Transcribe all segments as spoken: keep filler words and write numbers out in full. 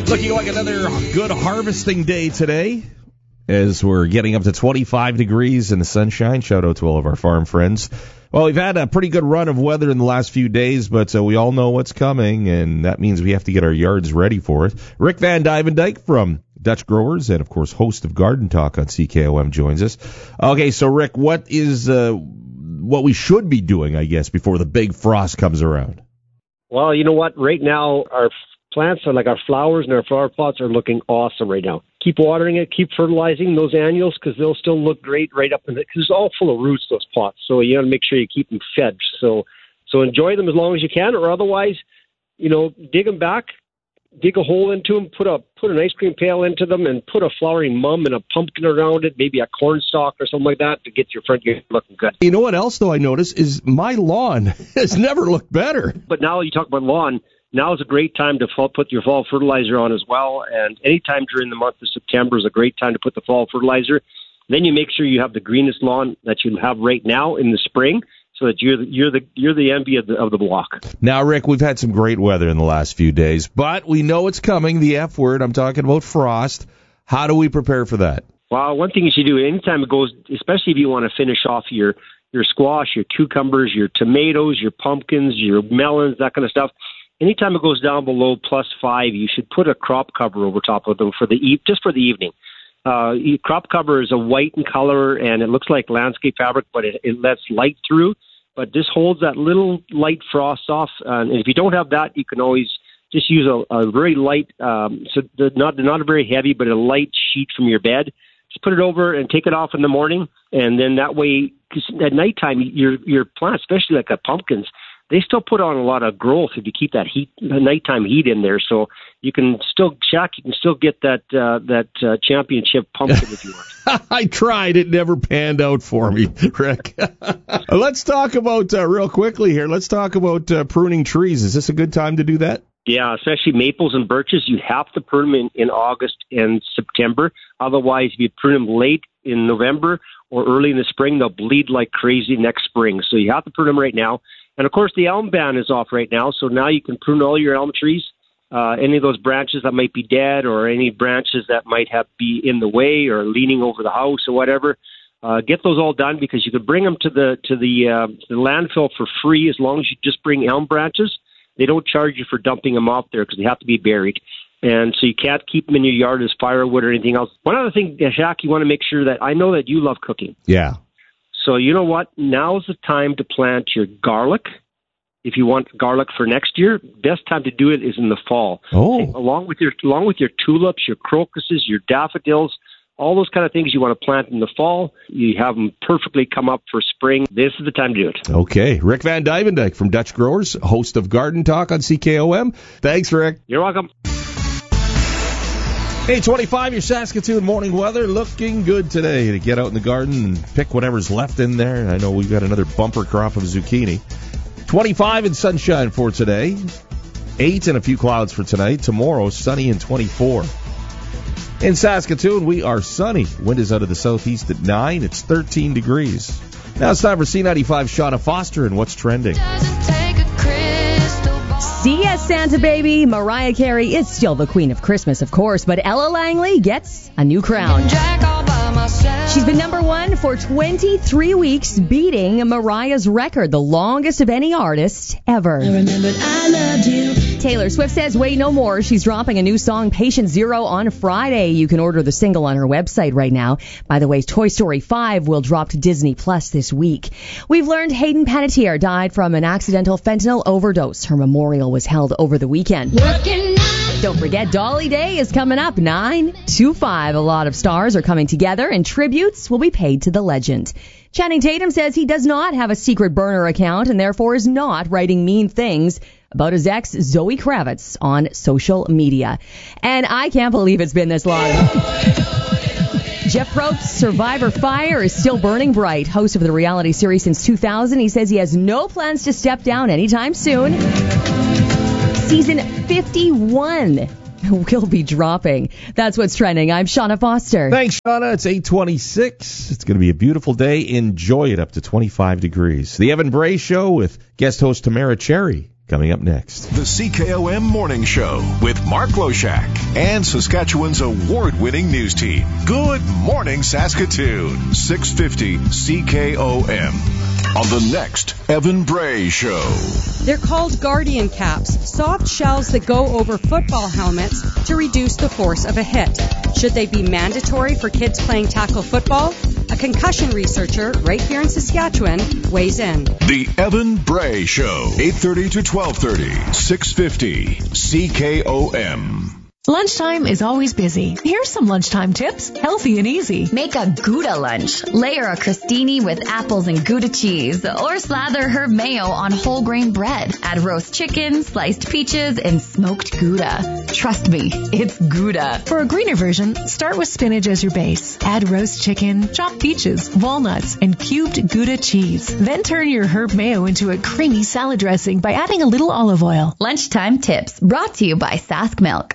Looking like another good harvesting day today as we're getting up to twenty-five degrees in the sunshine. Shout out to all of our farm friends. Well, we've had a pretty good run of weather in the last few days, but uh, we all know what's coming, and that means we have to get our yards ready for it. Rick Van Dyke from Dutch Growers and, of course, host of Garden Talk on C K O M joins us. Okay, so, Rick, what is uh, what we should be doing, I guess, before the big frost comes around? Well, you know what? Right now, our plants are like our flowers and our flower plots are looking awesome right now. Keep watering it, keep fertilizing those annuals because they'll still look great right up in the, because it's all full of roots, those plots. So you got to make sure you keep them fed. So, so enjoy them as long as you can, or otherwise, you know, dig them back, dig a hole into them, put a put an ice cream pail into them, and put a flowering mum and a pumpkin around it, maybe a corn stalk or something like that to get your front yard looking good. You know what else, though, I noticed is my lawn has never looked better. But now you talk about lawn. Now is a great time to fall, put your fall fertilizer on as well, and any time during the month of September is a great time to put the fall fertilizer. Then you make sure you have the greenest lawn that you have right now in the spring, so that you're the, you're the you're the envy of the of the block. Now, Rick, we've had some great weather in the last few days, but we know it's coming. The F word. I'm talking about frost. How do we prepare for that? Well, one thing you should do anytime it goes, especially if you want to finish off your your squash, your cucumbers, your tomatoes, your pumpkins, your melons, that kind of stuff. Anytime it goes down below plus five, you should put a crop cover over top of them for the e- just for the evening. Uh, crop cover is a white in color, and it looks like landscape fabric, but it, it lets light through. But this holds that little light frost off. Uh, and if you don't have that, you can always just use a, a very light, um, so the, not not a very heavy, but a light sheet from your bed. Just put it over and take it off in the morning, and then that way, because at nighttime, your your plants, especially like the pumpkins, they still put on a lot of growth if you keep that heat, the nighttime heat in there. So you can still, Jack, you can still get that uh, that uh, championship pumpkin if you want. I tried. It never panned out for me, Rick. Let's talk about, uh, real quickly here, let's talk about uh, pruning trees. Is this a good time to do that? Yeah, especially maples and birches. You have to prune them in, in August and September. Otherwise, if you prune them late in November or early in the spring, they'll bleed like crazy next spring. So you have to prune them right now. And, of course, the elm ban is off right now, so now you can prune all your elm trees, uh, any of those branches that might be dead or any branches that might have be in the way or leaning over the house or whatever. Uh, get those all done because you could bring them to the to the, uh, the landfill for free as long as you just bring elm branches. They don't charge you for dumping them off there because they have to be buried. And so you can't keep them in your yard as firewood or anything else. One other thing, Jacques, you want to make sure that I know that you love cooking. Yeah. So you know what? Now's the time to plant your garlic. If you want garlic for next year, best time to do it is in the fall. Oh. Along with your along with your tulips, your crocuses, your daffodils, all those kind of things you want to plant in the fall. You have them perfectly come up for spring. This is the time to do it. Okay. Rick Van Dyke from Dutch Growers, host of Garden Talk on C K O M. Thanks, Rick. You're welcome. eight twenty-five, your Saskatoon morning weather looking good today to get out in the garden and pick whatever's left in there. I know we've got another bumper crop of zucchini. twenty-five and sunshine for today. eight and a few clouds for tonight. Tomorrow, sunny and twenty-four. In Saskatoon, we are sunny. Wind is out of the southeast at nine. It's thirteen degrees. Now it's time for C ninety-five Shauna Foster and What's Trending. C S Santa Baby, Mariah Carey is still the queen of Christmas, of course, but Ella Langley gets a new crown. She's been number one for twenty-three weeks, beating Mariah's record, the longest of any artist ever. I remembered I loved you. Taylor Swift says, wait no more. She's dropping a new song, Patient Zero, on Friday. You can order the single on her website right now. By the way, Toy Story five will drop to Disney Plus this week. We've learned Hayden Panettiere died from an accidental fentanyl overdose. Her memorial was held over the weekend. Don't forget, Dolly Day is coming up, nine to five. A lot of stars are coming together, and tributes will be paid to the legend. Channing Tatum says he does not have a secret burner account and therefore is not writing mean things about his ex, Zoe Kravitz, on social media. And I can't believe it's been this long. Jeff Probst's Survivor Fire is still burning bright. Host of the reality series since two thousand, he says he has no plans to step down anytime soon. Season fifty-one will be dropping. That's what's trending. I'm Shauna Foster. Thanks, Shauna. It's eight twenty-six. It's going to be a beautiful day. Enjoy it up to twenty-five degrees. The Evan Bray Show with guest host Tamara Cherry coming up next. The C K O M Morning Show with Mark Loshak and Saskatchewan's award-winning news team. Good morning, Saskatoon. six fifty C K O M. On the next Evan Bray Show. They're called Guardian Caps, soft shells that go over football helmets to reduce the force of a hit. Should they be mandatory for kids playing tackle football? A concussion researcher right here in Saskatchewan weighs in. The Evan Bray Show, eight thirty to twelve thirty, six fifty C K O M. Lunchtime is always busy. Here's some lunchtime tips, healthy and easy. Make a Gouda lunch. Layer a crostini with apples and Gouda cheese, or slather herb mayo on whole grain bread. Add roast chicken, sliced peaches, and smoked Gouda. Trust me, it's Gouda. For a greener version, start with spinach as your base. Add roast chicken, chopped peaches, walnuts, and cubed Gouda cheese. Then turn your herb mayo into a creamy salad dressing by adding a little olive oil. Lunchtime tips brought to you by Sask Milk.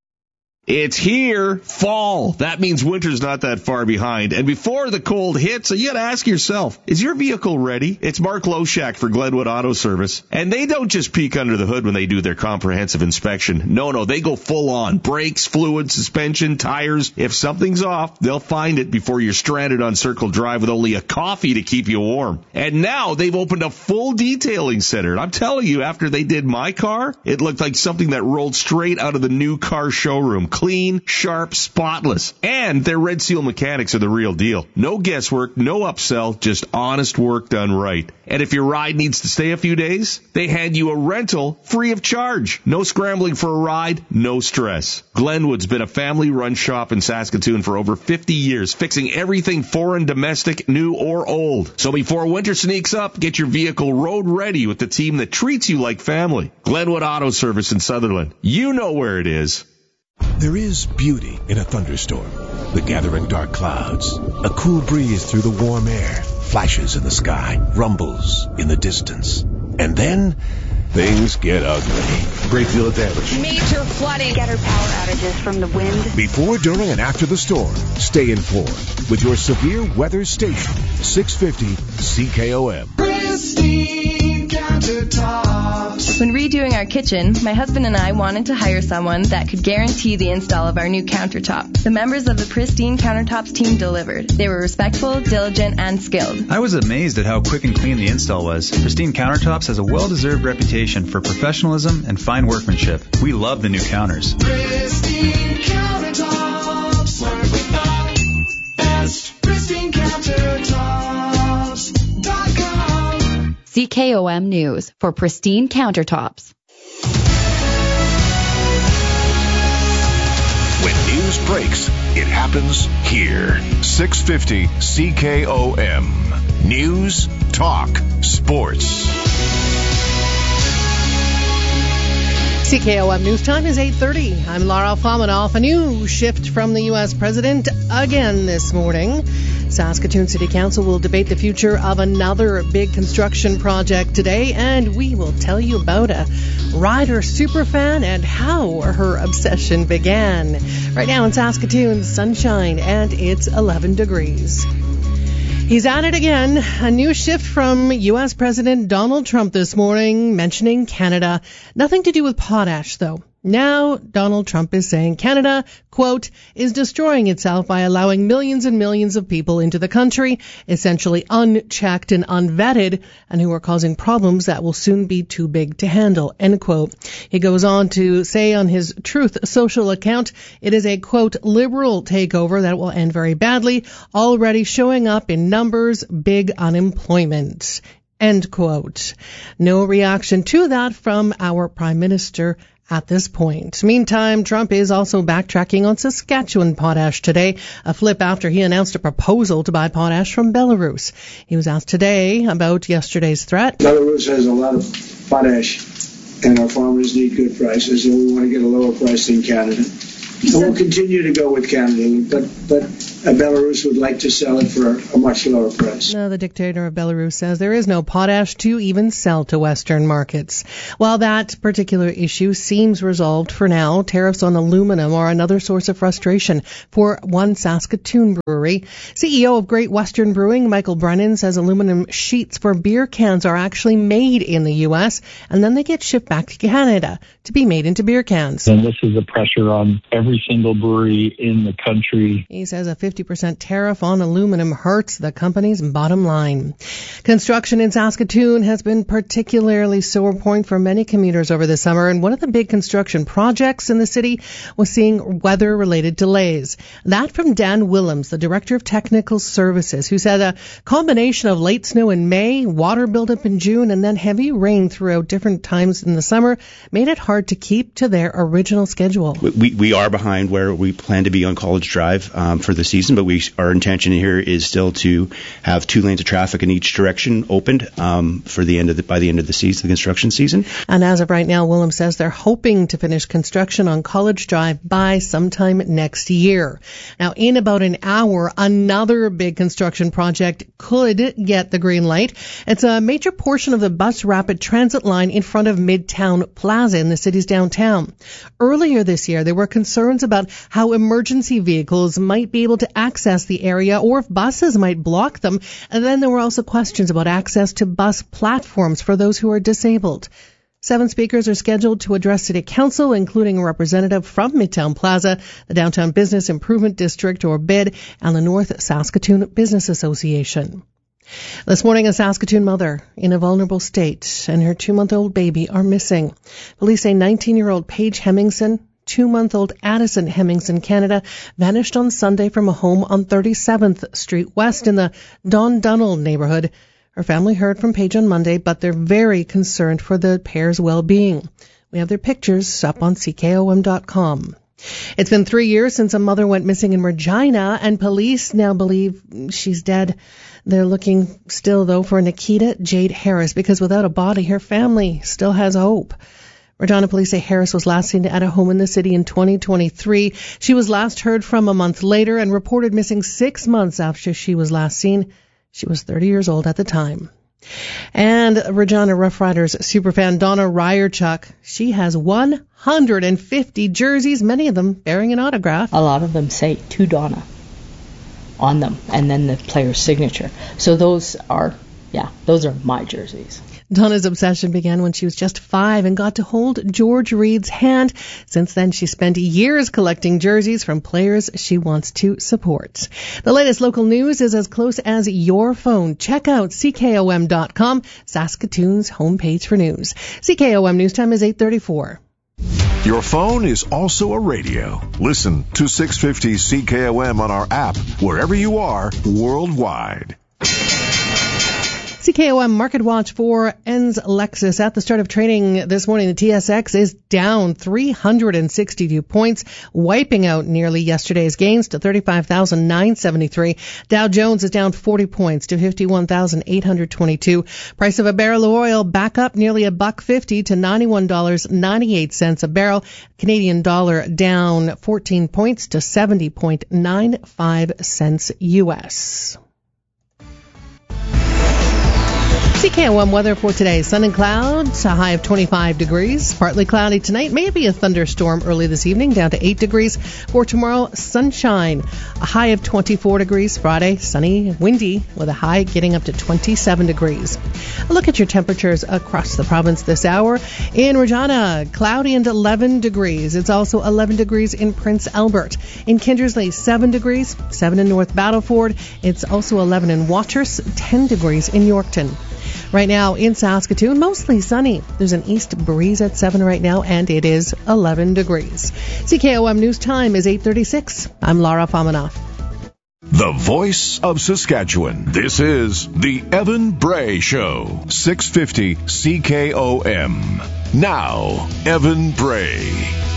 It's here, fall. That means winter's not that far behind. And before the cold hits, you got to ask yourself, is your vehicle ready? It's Mark Loshak for Glenwood Auto Service. And they don't just peek under the hood when they do their comprehensive inspection. No, no, they go full on. Brakes, fluid, suspension, tires. If something's off, they'll find it before you're stranded on Circle Drive with only a coffee to keep you warm. And now they've opened a full detailing center. And I'm telling you, after they did my car, it looked like something that rolled straight out of the new car showroom. Clean, sharp, spotless. And their Red Seal mechanics are the real deal. No guesswork, no upsell, just honest work done right. And if your ride needs to stay a few days, they hand you a rental free of charge. No scrambling for a ride, no stress. Glenwood's been a family-run shop in Saskatoon for over fifty years, fixing everything foreign, domestic, new, or old. So before winter sneaks up, get your vehicle road ready with the team that treats you like family. Glenwood Auto Service in Sutherland. You know where it is. There is beauty in a thunderstorm. The gathering dark clouds, a cool breeze through the warm air, flashes in the sky, rumbles in the distance. And then things get ugly. Great deal of damage. Major flooding. Scattered power outages from the wind. Before, during, and after the storm, stay informed with your severe weather station, six fifty C K O M. Pristine Countertops. When redoing our kitchen, my husband and I wanted to hire someone that could guarantee the install of our new countertop. The members of the Pristine Countertops team delivered. They were respectful, diligent, and skilled. I was amazed at how quick and clean the install was. Pristine Countertops has a well-deserved reputation for professionalism and fine workmanship. We love the new counters. Pristine Countertops. Work with the best. Pristine Countertops dot com. C K O M News for Pristine Countertops. When news breaks, it happens here. six fifty C K O M. News, talk, sports. C K O M News Time is eight thirty. I'm Lara Flamenov. A new shift from the U S president again this morning. Saskatoon City Council will debate the future of another big construction project today, and we will tell you about a Ryder superfan and how her obsession began. Right now in Saskatoon, sunshine, and it's eleven degrees. He's at it again. A new shift from U S President Donald Trump this morning, mentioning Canada. Nothing to do with potash, though. Now, Donald Trump is saying Canada, quote, is destroying itself by allowing millions and millions of people into the country, essentially unchecked and unvetted, and who are causing problems that will soon be too big to handle, end quote. He goes on to say on his Truth Social account, it is a, quote, liberal takeover that will end very badly, already showing up in numbers, big unemployment, end quote. No reaction to that from our Prime Minister at this point. Meantime, Trump is also backtracking on Saskatchewan potash today, a flip after he announced a proposal to buy potash from Belarus. He was asked today about yesterday's threat. Belarus has a lot of potash, and our farmers need good prices, and we want to get a lower price than Canada. And we'll continue to go with Canada, but but uh, Belarus would like to sell it for a much lower price. No, the dictator of Belarus says there is no potash to even sell to Western markets. While that particular issue seems resolved for now, tariffs on aluminum are another source of frustration for one Saskatoon brewery. C E O of Great Western Brewing, Michael Brennan, says aluminum sheets for beer cans are actually made in the U S and then they get shipped back to Canada to be made into beer cans. And this is a pressure on every single brewery in the country. He says a fifty percent tariff on aluminum hurts the company's bottom line. Construction in Saskatoon has been particularly sore point for many commuters over the summer, and one of the big construction projects in the city was seeing weather-related delays. That from Dan Willems, the Director of Technical Services, who said a combination of late snow in May, water buildup in June, and then heavy rain throughout different times in the summer made it hard to keep to their original schedule. We, we are behind where we plan to be on College Drive um, for the season, but we our intention here is still to have two lanes of traffic in each direction opened um, for the end of the, by the end of the season, the construction season. And as of right now, Willems says they're hoping to finish construction on College Drive by sometime next year. Now, in about an hour, another big construction project could get the green light. It's a major portion of the bus rapid transit line in front of Midtown Plaza in the city's downtown. Earlier this year, there were concerns about how emergency vehicles might be able to access the area or if buses might block them. And then there were also questions about access to bus platforms for those who are disabled. Seven speakers are scheduled to address City Council, including a representative from Midtown Plaza, the Downtown Business Improvement District, or B I D, and the North Saskatoon Business Association. This morning, a Saskatoon mother in a vulnerable state and her two-month-old baby are missing. Police say nineteen-year-old Paige Hemmingson, two-month-old Addison Hemmingson, Canada, vanished on Sunday from a home on thirty-seventh Street West in the Don Dunnell neighborhood. Her family heard from Paige on Monday, but they're very concerned for the pair's well-being. We have their pictures up on C K O M dot com. It's been three years since a mother went missing in Regina, and police now believe she's dead. They're looking still, though, for Nikita Jade Harris, because without a body, her family still has hope. Regina police say Harris was last seen at a home in the city in twenty twenty-three. She was last heard from a month later and reported missing six months after she was last seen. She was thirty years old at the time. And Regina Rough Riders superfan Donna Ryerchuk, she has one hundred fifty jerseys, many of them bearing an autograph. A lot of them say to Donna on them, and then the player's signature. So those are, yeah, those are my jerseys. Donna's obsession began when she was just five and got to hold George Reed's hand. Since then, she spent years collecting jerseys from players she wants to support. The latest local news is as close as your phone. Check out C K O M dot com, Saskatoon's homepage for news. C K O M News Time is eight thirty-four. Your phone is also a radio. Listen to six fifty C K O M on our app, wherever you are, worldwide. C K O M Market Watch for Enns Lexus. At the start of trading this morning, the T S X is down three hundred sixty-two points, wiping out nearly yesterday's gains to thirty-five thousand nine hundred seventy-three. Dow Jones is down forty points to fifty-one thousand eight hundred twenty-two. Price of a barrel of oil back up nearly a buck fifty to ninety-one dollars and ninety-eight cents a barrel. Canadian dollar down fourteen points to seventy point nine five cents U S. C K O M weather for today. Sun and clouds, a high of twenty-five degrees. Partly cloudy tonight. Maybe a thunderstorm early this evening, down to eight degrees. For tomorrow, sunshine, a high of twenty-four degrees. Friday, sunny, windy, with a high getting up to twenty-seven degrees. A look at your temperatures across the province this hour. In Regina, cloudy and eleven degrees. It's also eleven degrees in Prince Albert. In Kindersley, seven degrees. seven in North Battleford. It's also eleven in Watters, ten degrees in Yorkton. Right now in Saskatoon, mostly sunny. There's an east breeze at seven right now, and it is eleven degrees. C K O M News Time is eight thirty-six. I'm Laura Famanoff. The voice of Saskatchewan. This is the Evan Bray Show. six fifty C K O M. Now, Evan Bray.